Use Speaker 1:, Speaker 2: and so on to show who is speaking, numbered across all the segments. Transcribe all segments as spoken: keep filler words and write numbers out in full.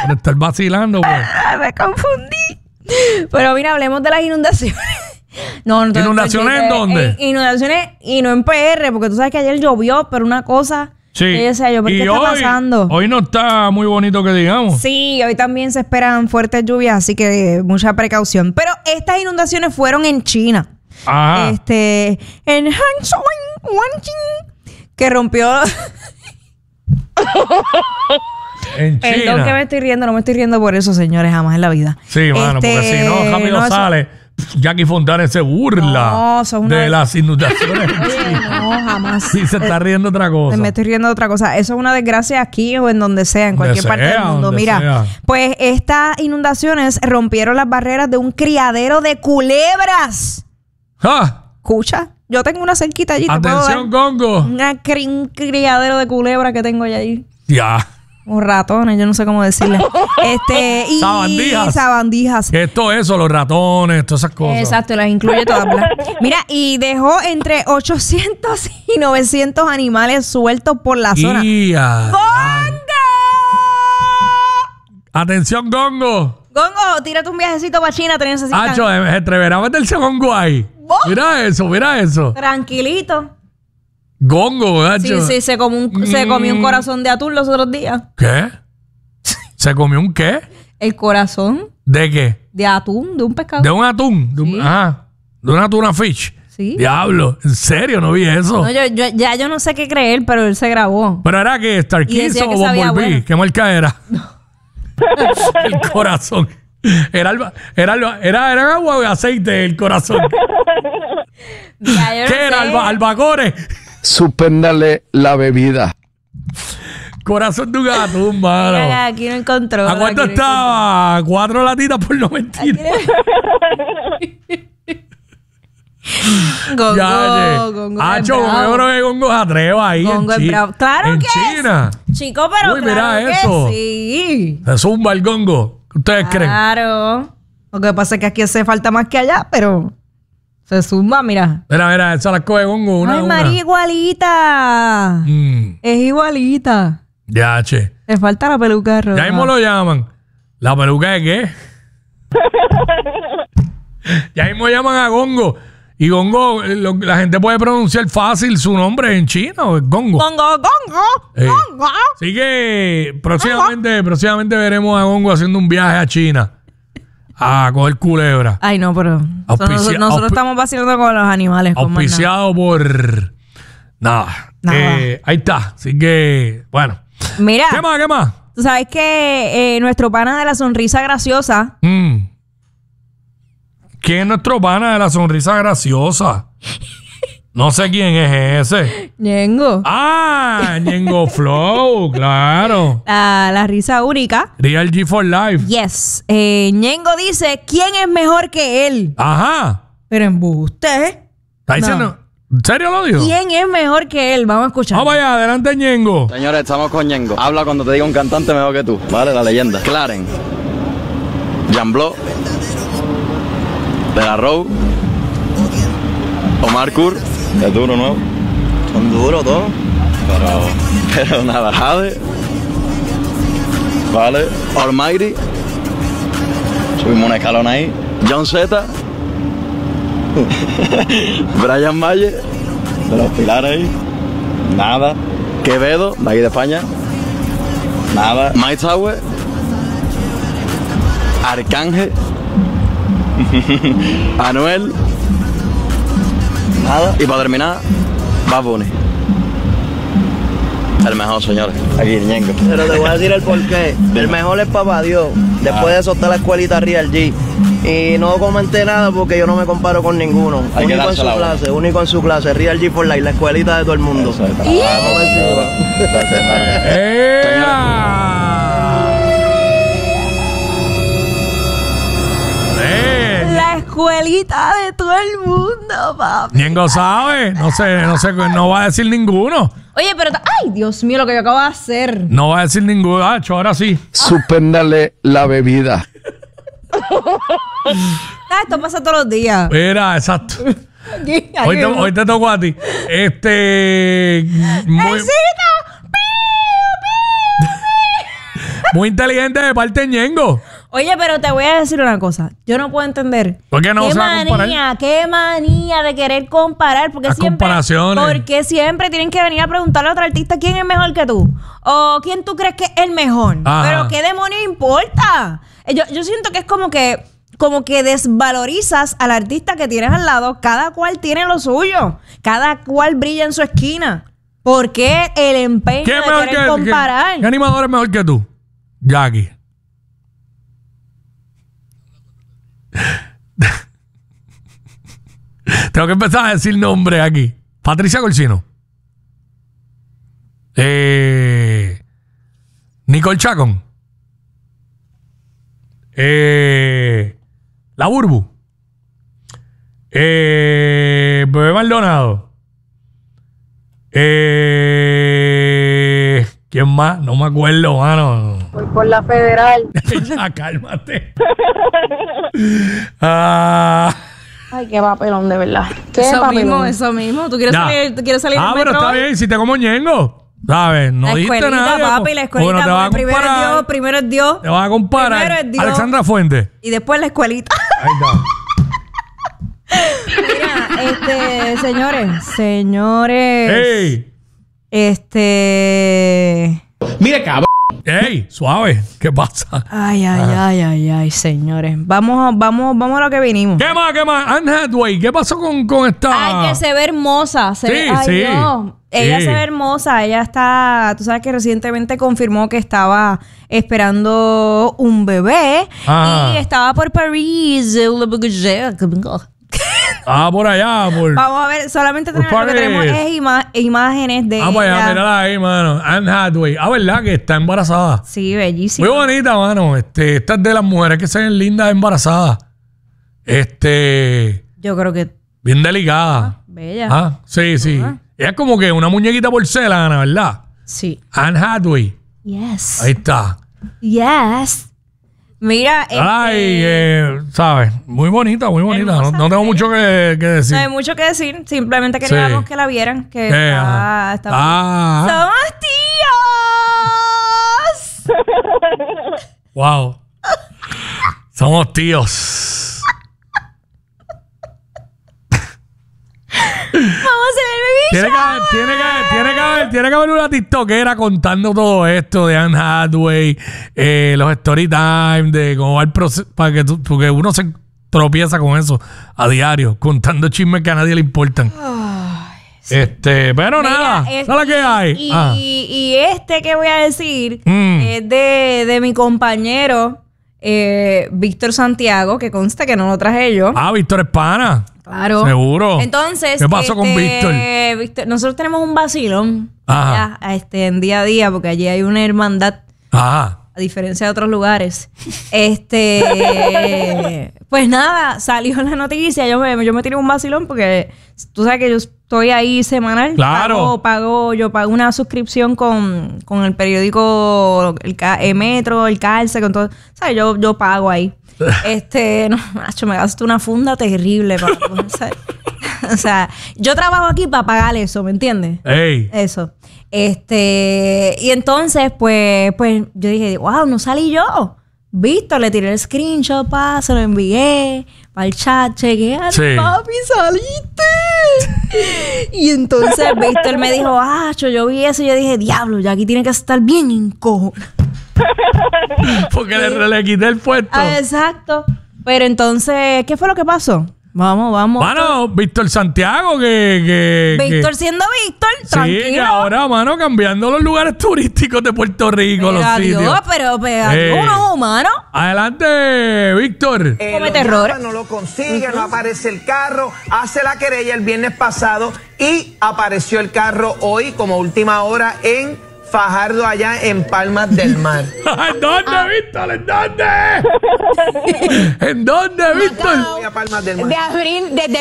Speaker 1: por estar vacilando, pues.
Speaker 2: Me confundí. Pero mira, hablemos de las inundaciones. No, no.
Speaker 1: ¿Inundaciones en dónde?
Speaker 2: Eh, inundaciones y no en P R, porque tú sabes que ayer llovió, pero una cosa...
Speaker 1: Sí.
Speaker 2: Yo decía yo, ¿pero qué está
Speaker 1: hoy,
Speaker 2: pasando?
Speaker 1: Hoy no está muy bonito que digamos.
Speaker 2: Sí, hoy también se esperan fuertes lluvias, así que mucha precaución. Pero estas inundaciones fueron en China.
Speaker 1: Ajá.
Speaker 2: Este, en Hangzhou, que rompió...
Speaker 1: En China.
Speaker 2: Perdón que me estoy riendo, no me estoy riendo por eso, señores, jamás en la vida.
Speaker 1: Sí, mano,
Speaker 2: Este,
Speaker 1: porque si no, rápido
Speaker 2: no,
Speaker 1: sale. Eso... Jackie Fontana se burla
Speaker 2: no, son una...
Speaker 1: de las inundaciones.
Speaker 2: Oye, no, jamás.
Speaker 1: Sí, se está riendo otra cosa.
Speaker 2: Me estoy riendo de otra cosa. Eso es una desgracia aquí o en donde sea, en cualquier
Speaker 1: donde
Speaker 2: parte
Speaker 1: sea,
Speaker 2: del mundo.
Speaker 1: donde
Speaker 2: Mira,
Speaker 1: sea.
Speaker 2: pues estas inundaciones rompieron las barreras de un criadero de culebras.
Speaker 1: ¡Ah!
Speaker 2: Escucha, yo tengo una cerquita allí.
Speaker 1: Atención, Congo.
Speaker 2: Una cri un criadero de culebras que tengo allí.
Speaker 1: Ya.
Speaker 2: O ratones, yo no sé cómo decirle. este, y
Speaker 1: Sabandijas.
Speaker 2: Sabandijas.
Speaker 1: Que es todo eso, los ratones, todas esas cosas.
Speaker 2: Exacto, las incluye todas. ¿Verdad? Mira, y dejó entre ochocientos y novecientos animales sueltos por la zona.
Speaker 1: ¡Ia!
Speaker 2: ¡Gongo!
Speaker 1: Atención, Congo.
Speaker 2: Gongo, tírate un viajecito para China, te necesitan.
Speaker 1: Hacho, se atreverá a meterse con Guay.
Speaker 2: ¿Vos?
Speaker 1: Mira eso, mira eso.
Speaker 2: Tranquilito.
Speaker 1: Gongo, hacho.
Speaker 2: Sí, sí, se comió, un, se comió un corazón de atún los otros días.
Speaker 1: ¿Qué? ¿Se comió un qué?
Speaker 2: El corazón
Speaker 1: ¿De qué?
Speaker 2: de atún, de un pescado.
Speaker 1: De un atún. De un,
Speaker 2: Sí.
Speaker 1: Ajá. De una tuna fish.
Speaker 2: Sí.
Speaker 1: Diablo. ¿En serio? No vi eso.
Speaker 2: No, yo, yo, ya yo no sé qué creer, pero él se grabó.
Speaker 1: Pero era que Star
Speaker 2: Y
Speaker 1: Kids
Speaker 2: decía
Speaker 1: o
Speaker 2: que sabía
Speaker 1: Bumblebee.
Speaker 2: bueno.
Speaker 1: ¿Qué marca era? El corazón. Era, alba, era, alba, era, era agua o aceite el corazón.
Speaker 2: Ya, yo no
Speaker 1: ¿Qué
Speaker 2: sé.
Speaker 1: era? Alba, albacores.
Speaker 3: Suspéndale la bebida.
Speaker 1: Corazón de un gato, mano.
Speaker 2: Ya, aquí no encontró.
Speaker 1: ¿A cuánto
Speaker 2: aquí no
Speaker 1: estaba? Cuatro latitas por no mentir.
Speaker 2: Gongo,
Speaker 1: Ya,
Speaker 2: Gongo es
Speaker 1: Hacho,
Speaker 2: bravo.
Speaker 1: yo creo que Gongo se atreva ahí.
Speaker 2: Gongo
Speaker 1: en
Speaker 2: es
Speaker 1: Chi-
Speaker 2: bravo. Claro
Speaker 1: en
Speaker 2: que
Speaker 1: China.
Speaker 2: es. Chico, pero
Speaker 1: Uy,
Speaker 2: claro
Speaker 1: mira
Speaker 2: que
Speaker 1: eso.
Speaker 2: sí.
Speaker 1: Se zumba el Gongo. ¿Qué ustedes creen?
Speaker 2: Claro. Lo que pasa es que aquí hace falta más que allá, pero se zumba, mira.
Speaker 1: Mira, mira, esa la coge Gongo. Una,
Speaker 2: Ay,
Speaker 1: una.
Speaker 2: María, igualita.
Speaker 1: Mm,
Speaker 2: Es igualita.
Speaker 1: ya, che.
Speaker 2: Le falta la peluca roja.
Speaker 1: Ya mismo lo llaman. ¿La peluca de qué? Ya mismo llaman a Gongo. Y Gongo, eh, lo- la gente puede pronunciar fácil su nombre en chino. Es Gongo.
Speaker 2: Gongo, Gongo,
Speaker 1: Eh.
Speaker 2: Gongo.
Speaker 1: Así que próximamente, próximamente veremos a Gongo haciendo un viaje a China a coger culebra.
Speaker 2: Ay, no, pero
Speaker 1: Auspicia-
Speaker 2: nosotros, nosotros
Speaker 1: auspi-
Speaker 2: estamos vacilando con los animales. con más nada.
Speaker 1: Auspiciado por... Nada.
Speaker 2: Nada.
Speaker 1: Eh, ahí está. Así que, bueno.
Speaker 2: Mira,
Speaker 1: ¿Qué más? ¿Qué más?
Speaker 2: tú sabes que eh, nuestro pana de la sonrisa graciosa,
Speaker 1: Mm. ¿Quién es nuestro pana de la sonrisa graciosa? No sé quién es ese.
Speaker 2: Ñengo,
Speaker 1: Ah, Ñengo Flow, claro.
Speaker 2: la, la risa única.
Speaker 1: Real G for Life.
Speaker 2: Yes. Eh, Ñengo dice, ¿quién es mejor que él?
Speaker 1: Ajá.
Speaker 2: Pero embuste.
Speaker 1: ¿Está diciendo? ¿En serio lo dijo?
Speaker 2: ¿Quién es mejor que él? Vamos a escuchar.
Speaker 1: Vamos allá, adelante, Ñengo.
Speaker 4: Señores, estamos con Ñengo. Habla cuando te diga un cantante mejor que tú, ¿vale? La leyenda. Claren, Jan Block, De La Row, Omar Kur, que es duro nuevo. Son duros todos. Pero, pero nada, Jade, ¿vale? Almighty, subimos un escalón ahí. John Z, Brian Mayer, de los Pilares ahí. Nada. Quevedo, de aquí de España. Nada. Mike Tower. Arcángel. Anuel. Nada. Y para terminar, Bad Bunny. El mejor, señores. Aquí, Ñengo.
Speaker 5: Pero te voy a decir el porqué. El mejor es Papá Dios. Después de eso está la escuelita Real G. Y no comenté nada porque yo no me comparo con ninguno.
Speaker 4: Hay que
Speaker 5: Único en
Speaker 4: darse
Speaker 5: su
Speaker 4: la
Speaker 5: clase, único en su clase. Real G for Life, la escuelita de todo el mundo.
Speaker 4: Eso es,
Speaker 5: Vamos
Speaker 1: ¡Eh!
Speaker 2: La escuelita de todo el mundo, papi.
Speaker 1: Ñengo sabe. No sé, no sé, no va a decir ninguno.
Speaker 2: Oye, pero... ta- Ay, Dios mío, lo que yo acabo de hacer.
Speaker 1: No va a decir ninguno. Ah, cho, ahora sí.
Speaker 3: Suspéndale la bebida.
Speaker 2: Ah, esto pasa todos los días.
Speaker 1: Mira, exacto.
Speaker 2: Aquí, aquí
Speaker 1: Hoy te,
Speaker 2: mismo.
Speaker 1: hoy te tocó a ti. Este. Muy,
Speaker 2: ¡Éxito!
Speaker 1: Muy inteligente de parte de Ñengo.
Speaker 2: Oye, pero te voy a decir una cosa. Yo no puedo entender.
Speaker 1: ¿Por qué no
Speaker 2: ¿Qué
Speaker 1: se va a comparar?
Speaker 2: manía, qué manía de querer comparar? Porque
Speaker 1: Las
Speaker 2: siempre,
Speaker 1: comparaciones.
Speaker 2: porque siempre tienen que venir a preguntarle a otro artista quién es mejor que tú. O quién tú crees que es el mejor.
Speaker 1: Ajá.
Speaker 2: Pero qué demonios importa. Yo, yo siento que es como que, como que desvalorizas al artista que tienes al lado. Cada cual tiene lo suyo. Cada cual brilla en su esquina. ¿Por qué el empeño
Speaker 1: ¿Qué
Speaker 2: de
Speaker 1: es mejor
Speaker 2: querer
Speaker 1: que
Speaker 2: comparar?
Speaker 1: ¿qué, ¿Qué animador es mejor que tú? Jackie. Tengo que empezar a decir nombres aquí. Patricia Corsino. Eh, Nicole Chacón. Eh, La Burbu. Eh, Bebé Maldonado. Eh, ¿Quién más? No me acuerdo, mano.
Speaker 6: Voy por la federal.
Speaker 1: Ya, cálmate. Ah,
Speaker 6: Ay, qué papelón, de verdad. Qué
Speaker 2: Eso
Speaker 6: papelón.
Speaker 2: mismo, eso mismo. ¿Tú quieres
Speaker 1: ya.
Speaker 2: salir, tú quieres salir
Speaker 1: Ah,
Speaker 2: en
Speaker 1: pero
Speaker 2: metro
Speaker 1: está
Speaker 2: hoy?
Speaker 1: bien, si te como Ñengo. ¿Sabes? No
Speaker 2: La
Speaker 1: dijiste
Speaker 2: escuelita,
Speaker 1: nada.
Speaker 2: papi, la
Speaker 1: porque no
Speaker 2: escuelita.
Speaker 1: te vas a
Speaker 2: porque primero es
Speaker 1: comparar.
Speaker 2: Dios, primero es Dios.
Speaker 1: Te vas a comparar.
Speaker 2: Primero es Dios.
Speaker 1: Alexandra Fuente.
Speaker 2: Y después la escuelita.
Speaker 1: Ahí está.
Speaker 2: Mira, este, señores, señores.
Speaker 1: ¡Ey!
Speaker 2: Este.
Speaker 7: Mire, cabrón.
Speaker 1: ¡Ey! Suave. ¿Qué pasa?
Speaker 2: Ay, ay, ay, ay, ay, señores. Vamos, a- vamos, vamos a lo que vinimos.
Speaker 1: ¿Qué más? ¿Qué más? Anne Hathaway. ¿Qué pasó con, con esta?
Speaker 2: Ay, que se ve hermosa. Se
Speaker 1: Sí,
Speaker 2: ve, ay,
Speaker 1: sí.
Speaker 2: Dios. Ella
Speaker 1: Sí.
Speaker 2: se ve hermosa. Ella está, tú sabes que recientemente confirmó que estaba esperando un bebé
Speaker 1: Ajá.
Speaker 2: y estaba por París.
Speaker 1: Ah, por allá. Por...
Speaker 2: Vamos a ver, solamente
Speaker 1: Por
Speaker 2: tenemos, lo que tenemos
Speaker 1: París.
Speaker 2: es ima- imágenes de
Speaker 1: Ah, pues allá,
Speaker 2: ella.
Speaker 1: mírala ahí, mano. Anne Hathaway. Ah, ¿verdad? Que está embarazada.
Speaker 2: Sí, bellísima.
Speaker 1: Muy bonita, mano. Este, esta es de las mujeres que se ven lindas embarazadas. Este,
Speaker 2: Yo creo que
Speaker 1: bien delicada.
Speaker 2: bella.
Speaker 1: Ah, sí, sí.
Speaker 2: Ajá.
Speaker 1: Ella es como que una muñequita porcelana, ¿verdad?
Speaker 2: Sí.
Speaker 1: Anne Hathaway.
Speaker 2: Yes.
Speaker 1: Ahí está.
Speaker 2: Yes. Mira,
Speaker 1: Ay,
Speaker 2: este,
Speaker 1: eh, ¿sabes? Muy bonita, muy bonita. No,
Speaker 2: Hermosa,
Speaker 1: no tengo mucho que, que decir.
Speaker 2: no hay mucho que decir. Simplemente queríamos
Speaker 1: Sí.
Speaker 2: que la vieran. Que
Speaker 1: Eh,
Speaker 2: está,
Speaker 1: ajá.
Speaker 2: está-
Speaker 1: Ah,
Speaker 2: ¡Somos tíos!
Speaker 1: wow. Somos tíos.
Speaker 2: ¡Vamos a hacer el baby
Speaker 1: Tiene que,
Speaker 2: shower!
Speaker 1: haber, tiene, que, haber- tiene, que haber, tiene que haber una tiktokera contando todo esto de Anne Hathaway, eh, los story time, de cómo va el proceso, para que tú- porque uno se tropieza con eso a diario, contando chismes que a nadie le importan. Este, pero
Speaker 2: Mira,
Speaker 1: nada,
Speaker 2: es-
Speaker 1: ¿sabes qué hay?
Speaker 2: Y,
Speaker 1: Ah.
Speaker 2: y este que voy a decir
Speaker 1: Mm.
Speaker 2: es de, de mi compañero eh, Víctor Santiago, que consta que no lo traje yo.
Speaker 1: Ah, Víctor Espana.
Speaker 2: Claro.
Speaker 1: Seguro.
Speaker 2: Entonces,
Speaker 1: ¿Qué pasó con Víctor?
Speaker 2: Víctor, nosotros tenemos un vacilón
Speaker 1: Ajá.
Speaker 2: ya, este, en día a día, porque allí hay una hermandad,
Speaker 1: Ajá.
Speaker 2: a diferencia de otros lugares. Este, pues nada, salió la noticia. Yo me, yo me tiré un vacilón porque tú sabes que yo estoy ahí semanal.
Speaker 1: Claro.
Speaker 2: Pago, pago, yo pago una suscripción con, con el periódico, el, Ca- el Metro, el Calce, con todo. ¿Sabes? Yo, yo pago ahí. Este, no, macho, me gasto una funda terrible. Para, o sea, o sea, yo trabajo aquí para pagar eso, ¿me entiendes?
Speaker 1: Ey.
Speaker 2: Eso. Este, y entonces, pues, pues yo dije, wow, no salí yo. Víctor, le tiré el screenshot, pa, se lo envié para el chat, chequear,
Speaker 1: Sí.
Speaker 2: papi, saliste. Y entonces Víctor me dijo, ah, yo, yo vi eso y yo dije, diablo, ya aquí tiene que estar bien encojo.
Speaker 1: Porque le, le quité el puesto.
Speaker 2: Ah, exacto. Pero entonces, ¿qué fue lo que pasó? Vamos, vamos.
Speaker 1: Mano, Víctor Santiago, que. que
Speaker 2: Víctor
Speaker 1: que-
Speaker 2: siendo Víctor,
Speaker 1: Sí,
Speaker 2: tranquilo.
Speaker 1: que ahora, mano, cambiando los lugares turísticos de Puerto Rico,
Speaker 2: Pero
Speaker 1: los
Speaker 2: adiós,
Speaker 1: sitios.
Speaker 2: pero, pero
Speaker 1: Eh.
Speaker 2: adiós, uno humano.
Speaker 1: Adelante, Víctor.
Speaker 8: Eh,
Speaker 2: Comete
Speaker 8: lo
Speaker 2: errores.
Speaker 8: llama, no lo consigue, no aparece el carro, hace la querella el viernes pasado y apareció el carro hoy como última hora en Fajardo, allá en Palmas del Mar.
Speaker 1: ¿En dónde, Víctor? ¿En dónde? ¿En dónde, Víctor?
Speaker 8: Voy a Palmas del Mar.
Speaker 6: De abril, desde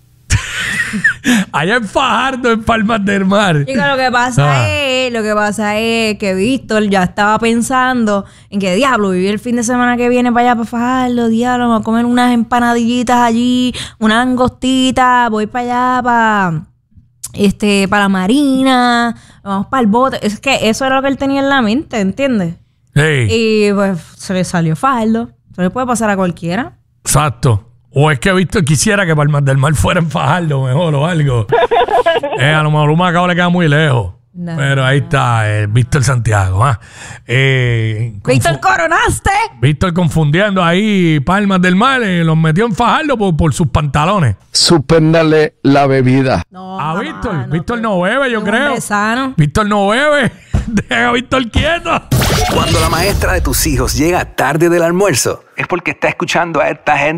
Speaker 1: Allá en Fajardo, en Palmas del Mar.
Speaker 2: Chico, lo que pasa
Speaker 1: Ah.
Speaker 2: es, lo que pasa es que Víctor ya estaba pensando en que diablo, vivir el fin de semana que viene para allá para Fajardo, diablo, vamos a comer unas empanadillitas allí, unas angostitas, voy para allá para este, para la marina, vamos para el bote. Es que eso era lo que él tenía en la mente, ¿entiendes?
Speaker 1: Sí.
Speaker 2: Y pues se le salió Fajardo. Eso le puede pasar a cualquiera.
Speaker 1: Exacto. O es que Víctor quisiera que Palmas del Mar fuera en Fajardo mejor o algo. eh, a lo mejor un Macao le queda muy lejos. No, pero ahí no. está, eh, Víctor Santiago. ¿ah? Eh,
Speaker 2: Víctor, coronaste.
Speaker 1: Víctor confundiendo ahí Palmas del Mar, eh, los metió en Fajardo por, por sus pantalones.
Speaker 3: Suspéndale la bebida.
Speaker 2: No,
Speaker 1: a Víctor.
Speaker 2: no,
Speaker 1: Víctor
Speaker 2: no,
Speaker 1: no bebe, yo creo.
Speaker 2: Sano.
Speaker 1: Víctor no bebe. Deja a Víctor quieto.
Speaker 7: Cuando la maestra de tus hijos llega tarde del almuerzo, es porque está escuchando a esta gente.